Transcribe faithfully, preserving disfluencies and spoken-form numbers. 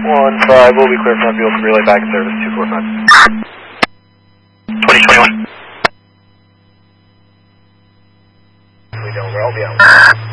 one five, we'll be clear front vehicle, relay back in service, two four five. twenty twenty-one. We don't, we're all beyond.